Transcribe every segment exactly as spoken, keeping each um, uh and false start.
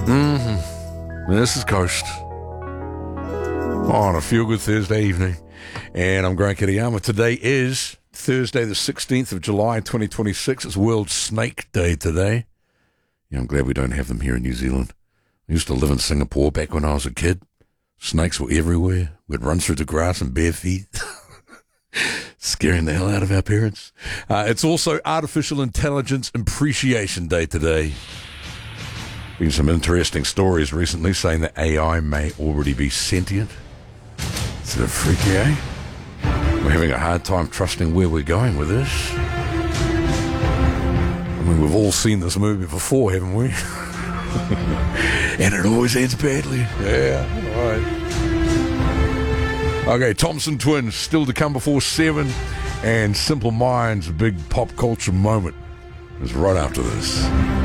Mm-hmm. This is Coast on a feel-good Thursday evening. And I'm Grant Kitayama. Today is Thursday, the sixteenth of July, twenty twenty-six. It's World Snake Day today. Yeah, I'm glad we don't have them here in New Zealand. I used to live in Singapore back when I was a kid. Snakes were everywhere. We'd run through the grass in bare feet. Scaring the hell out of our parents. Uh, it's also Artificial Intelligence Appreciation Day today. Been some interesting stories recently saying that A I may already be sentient. Is it a freaky, eh? We're having a hard time trusting where we're going with this. I mean, we've all seen this movie before, haven't we? And it always ends badly. Yeah, all right. Okay, Thompson Twins, still to come before seven. And Simple Minds, a big pop culture moment, is right after this.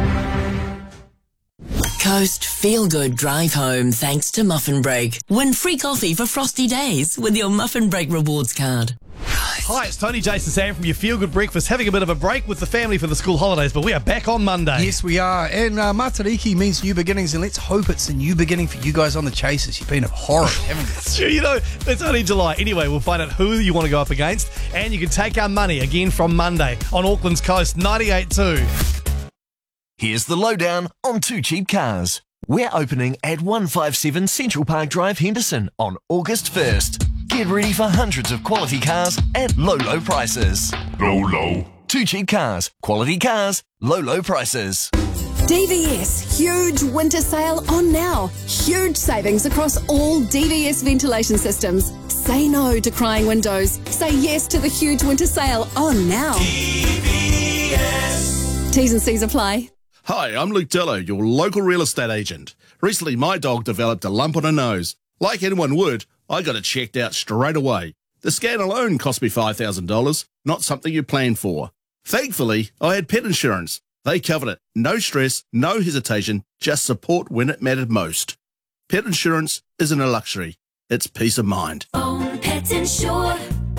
Coast Feel Good Drive Home thanks to Muffin Break. Win free coffee for frosty days with your Muffin Break rewards card. Hi, it's Tony Jason Sam from your Feel Good Breakfast, having a bit of a break with the family for the school holidays, but we are back on Monday. Yes, we are. And uh, Matariki means new beginnings, and let's hope it's a new beginning for you guys on the Chasers. You've been horrid, haven't you? Sure, you know, it's only July. Anyway, we'll find out who you want to go up against, and you can take our money again from Monday on Auckland's Coast ninety-eight point two. Here's the lowdown on Two Cheap Cars. We're opening at one fifty-seven Central Park Drive, Henderson on August first. Get ready for hundreds of quality cars at low, low prices. Low, low. Two Cheap Cars. Quality cars, low, low prices. D V S, huge winter sale on now. Huge savings across all D V S ventilation systems. Say no to crying windows. Say yes to the huge winter sale on now. D V S. T's and C's apply. Hi, I'm Luke Dillo, your local real estate agent. Recently, my dog developed a lump on her nose. Like anyone would, I got it checked out straight away. The scan alone cost me five thousand dollars, not something you plan for. Thankfully, I had pet insurance. They covered it. No stress, no hesitation, just support when it mattered most. Pet insurance isn't a luxury. It's peace of mind. Own Pet Insure.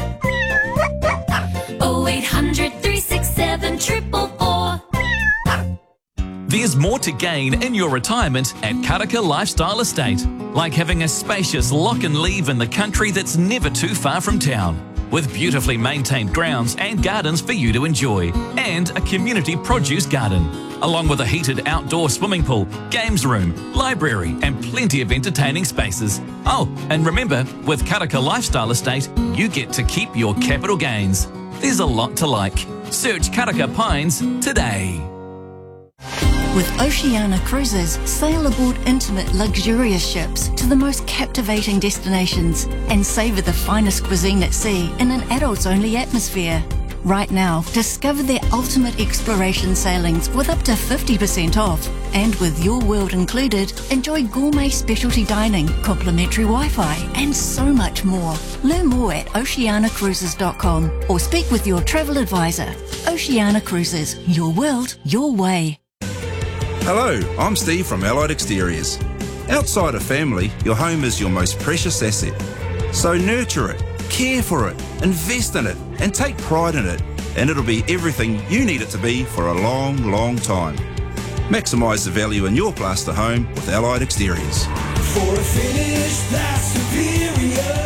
oh eight hundred, three six seven, four four four. There's more to gain in your retirement at Karaka Lifestyle Estate, like having a spacious lock and leave in the country that's never too far from town, with beautifully maintained grounds and gardens for you to enjoy, and a community produce garden, along with a heated outdoor swimming pool, games room, library, and plenty of entertaining spaces. Oh, and remember, with Karaka Lifestyle Estate, you get to keep your capital gains. There's a lot to like. Search Karaka Pines today. With Oceania Cruises, sail aboard intimate, luxurious ships to the most captivating destinations and savour the finest cuisine at sea in an adults-only atmosphere. Right now, discover their ultimate exploration sailings with up to fifty percent off. And with Your World included, enjoy gourmet specialty dining, complimentary Wi-Fi, and so much more. Learn more at oceana cruises dot com or speak with your travel advisor. Oceania Cruises, your world, your way. Hello, I'm Steve from Allied Exteriors. Outside of family, your home is your most precious asset. So nurture it, care for it, invest in it, and take pride in it, and it'll be everything you need it to be for a long, long time. Maximise the value in your plaster home with Allied Exteriors. For a finish that's superior,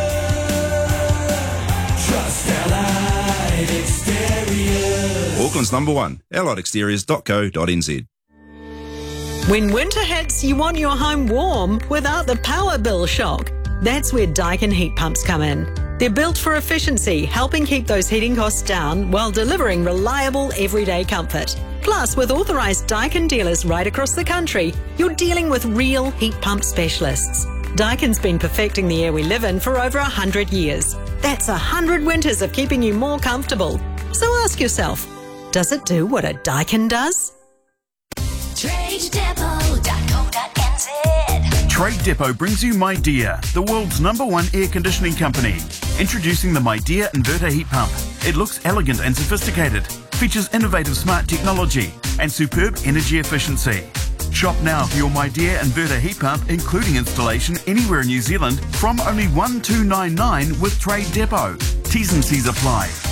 trust Allied Exteriors. Auckland's number one, allied exteriors dot co dot n z. When winter hits, you want your home warm without the power bill shock. That's where Daikin heat pumps come in. They're built for efficiency, helping keep those heating costs down while delivering reliable everyday comfort. Plus, with authorised Daikin dealers right across the country, you're dealing with real heat pump specialists. Daikin's been perfecting the air we live in for over one hundred years. That's one hundred winters of keeping you more comfortable. So ask yourself, does it do what a Daikin does? trade depot dot co dot n z. Trade Depot brings you MyDear, the world's number one air conditioning company. Introducing the MyDear inverter heat pump. It looks elegant and sophisticated, features innovative smart technology and superb energy efficiency. Shop now for your MyDear inverter heat pump, including installation anywhere in New Zealand, from only one thousand two hundred ninety-nine dollars with Trade Depot. T's and C's apply.